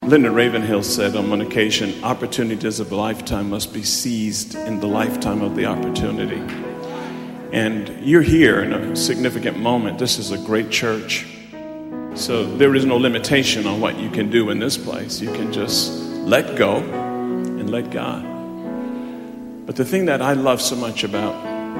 Leonard Ravenhill said on one occasion, opportunities of a lifetime must be seized in the lifetime of the opportunity. And you're here in a significant moment. This is a great church. So there is no limitation on what you can do in this place. You can just let go and let God. But the thing that I love so much about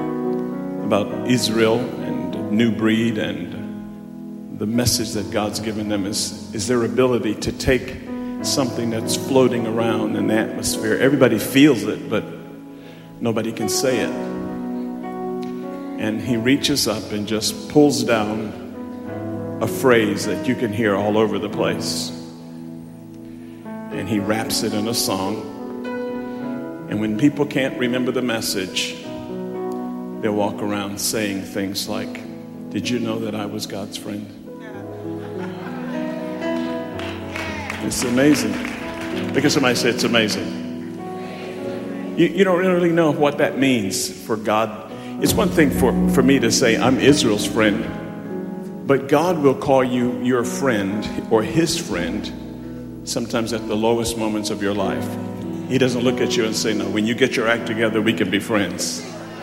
Israel and New Breed and the message that God's given them is their ability to take something that's floating around in the atmosphere. Everybody feels it, but nobody can say it. And he reaches up and just pulls down a phrase that you can hear all over the place. And he wraps it in a song. And when people can't remember the message, they'll walk around saying things like, "Did you know that I was God's friend?" It's amazing. Because somebody said it's amazing. You don't really know what that means for God. It's one thing for me to say, I'm Israel's friend. But God will call you your friend or his friend sometimes at the lowest moments of your life. He doesn't look at you and say, no, when you get your act together, we can be friends.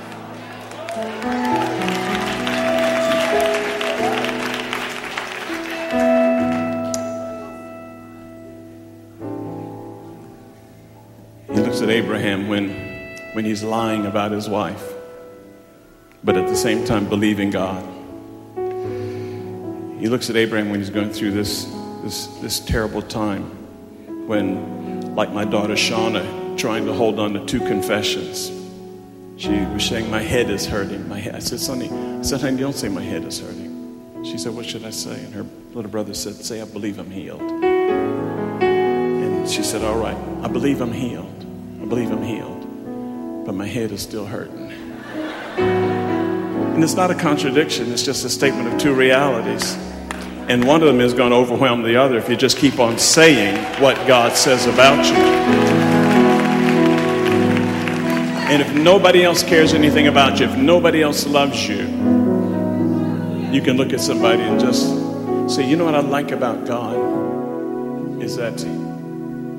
He looks at Abraham when he's lying about his wife, but at the same time believing God. He looks at Abraham when he's going through this terrible time, when, like my daughter Shauna, trying to hold on to 2 confessions. She was saying, my head is hurting. I said, honey, don't say my head is hurting. She said, what should I say? And her little brother said, say, I believe I'm healed. And she said, all right, I believe I'm healed. I believe I'm healed. But my head is still hurting. And it's not a contradiction. It's just a statement of 2 realities. And one of them is going to overwhelm the other if you just keep on saying what God says about you. And if nobody else cares anything about you, if nobody else loves you, you can look at somebody and just say, you know what I like about God is that